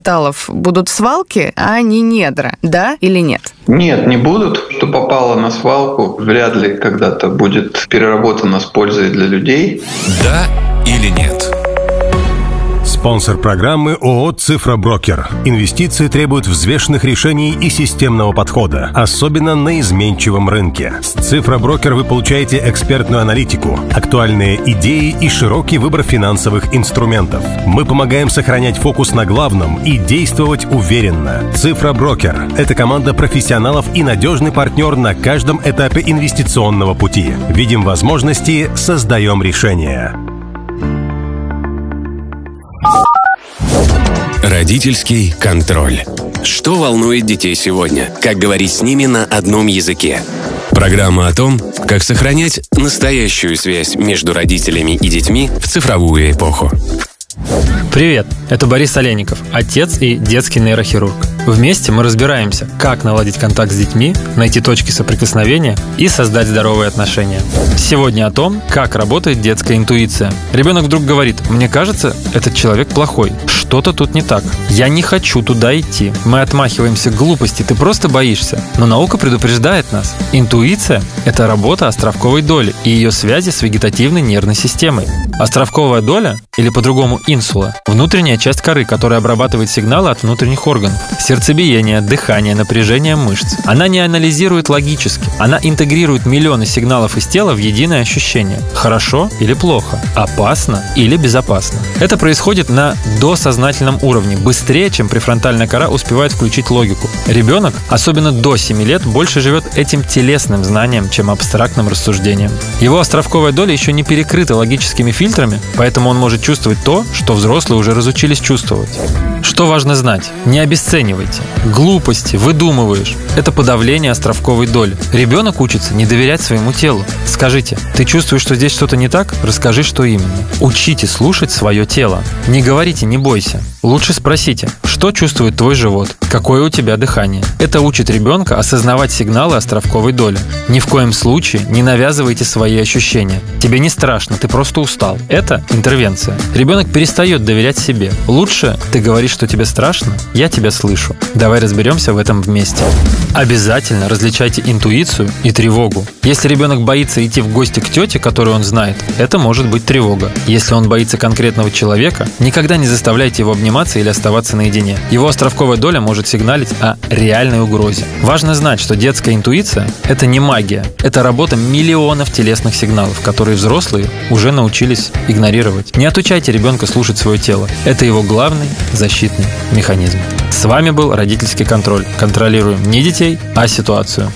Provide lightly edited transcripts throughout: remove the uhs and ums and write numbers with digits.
металлов будут свалки, а не недра, да или нет? Нет, не будут. Что попало на свалку, вряд ли когда-то будет переработано с пользой для людей. Да или нет? Спонсор программы ООО «Цифроброкер». Инвестиции требуют взвешенных решений и системного подхода, особенно на изменчивом рынке. С «Цифроброкер» вы получаете экспертную аналитику, актуальные идеи и широкий выбор финансовых инструментов. Мы помогаем сохранять фокус на главном и действовать уверенно. «Цифроброкер» — это команда профессионалов и надежный партнер на каждом этапе инвестиционного пути. Видим возможности, создаем решения. Родительский контроль. Что волнует детей сегодня? Как говорить с ними на одном языке? Программа о том, как сохранять настоящую связь между родителями и детьми в цифровую эпоху. Привет, это Борис Олейников, отец и детский нейрохирург. Вместе мы разбираемся, как наладить контакт с детьми, найти точки соприкосновения и создать здоровые отношения. Сегодня о том, как работает детская интуиция. Ребенок вдруг говорит: «Мне кажется, этот человек плохой. Что-то тут не так. Я не хочу туда идти». Мы отмахиваемся: «Глупости, ты просто боишься». Но наука предупреждает нас. Интуиция – это работа островковой доли и ее связи с вегетативной нервной системой. Островковая доля, или по-другому инсула, внутренняя часть коры, которая обрабатывает сигналы от внутренних органов. Сердцебиение, дыхание, напряжение мышц. Она не анализирует логически. Она интегрирует миллионы сигналов из тела в единое ощущение. Хорошо или плохо, опасно или безопасно. Это происходит на досознательном уровне, быстрее, чем префронтальная кора успевает включить логику. Ребенок, особенно до 7 лет, больше живет этим телесным знанием, чем абстрактным рассуждением. Его островковая доля еще не перекрыта логическими фильтрами, поэтому он может чувствовать то, что взрослые уже разучились чувствовать. Что важно знать? Не обесценивайте. Глупости, выдумываешь. Это подавление островковой доли. Ребенок учится не доверять своему телу. Скажите: ты чувствуешь, что здесь что-то не так? Расскажи, что именно. Учите слушать свое тело. Не говорите «не бойся». Лучше спросите: что чувствует твой живот? Какое у тебя дыхание? Это учит ребенка осознавать сигналы островковой доли. Ни в коем случае не навязывайте свои ощущения. Тебе не страшно, ты просто устал. Это интервенция. Ребенок перестает доверять себе. Лучше ты говоришь, что тебе страшно, я тебя слышу. Давай разберемся в этом вместе. Обязательно различайте интуицию и тревогу. Если ребенок боится идти в гости к тете, которую он знает, это может быть тревога. Если он боится конкретного человека, никогда не заставляйте его обниматься или оставаться наедине. Его островковая доля может сигналить о реальной угрозе. Важно знать, что детская интуиция – это не магия. Это работа миллионов телесных сигналов, которые взрослые уже научились игнорировать. Не отучайте ребенка слушать свое тело. Это его главный защитный механизм. С вами был родительский контроль. Контролируем не детей, а ситуацию.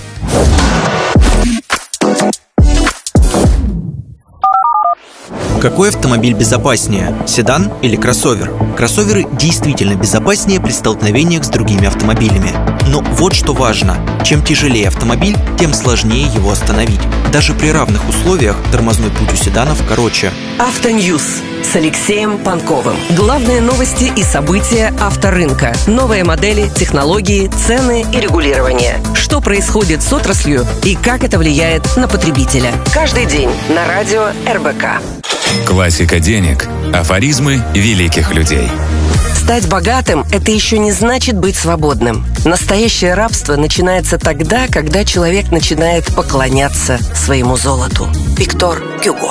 Какой автомобиль безопаснее, седан или кроссовер? Кроссоверы действительно безопаснее при столкновениях с другими автомобилями. Но вот что важно: чем тяжелее автомобиль, тем сложнее его остановить. Даже при равных условиях тормозной путь у седанов короче. Автоньюз с Алексеем Панковым. Главные новости и события авторынка. Новые модели, технологии, цены и регулирование. Что происходит с отраслью и как это влияет на потребителя. Каждый день на радио РБК. Классика денег. Афоризмы великих людей. Стать богатым – это еще не значит быть свободным. Настоящее рабство начинается тогда, когда человек начинает поклоняться своему золоту. Виктор Гюго.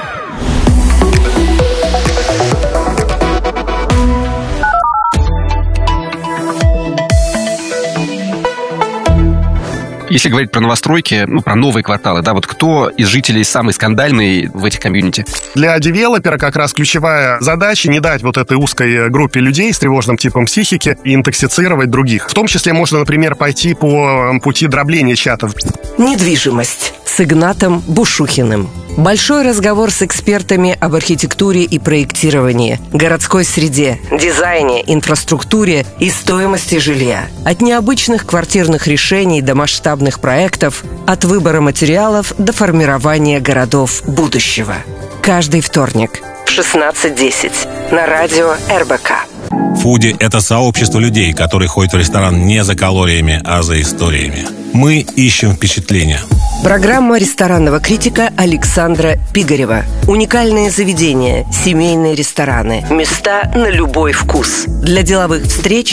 Если говорить про новостройки, про новые кварталы, да, вот кто из жителей самый скандальный в этих комьюнити? Для девелопера как раз ключевая задача не дать вот этой узкой группе людей с тревожным типом психики интоксицировать других. В том числе можно, например, пойти по пути дробления чатов. Недвижимость с Игнатом Бушухиным. Большой разговор с экспертами об архитектуре и проектировании, городской среде, дизайне, инфраструктуре и стоимости жилья. От необычных квартирных решений до масштабных проектов, от выбора материалов до формирования городов будущего. Каждый вторник в 16:10 на радио РБК. Фуди – это сообщество людей, которые ходят в ресторан не за калориями, а за историями. Мы ищем впечатления. Программа ресторанного критика Александра Пигарева. Уникальные заведения, семейные рестораны, места на любой вкус. Для деловых встреч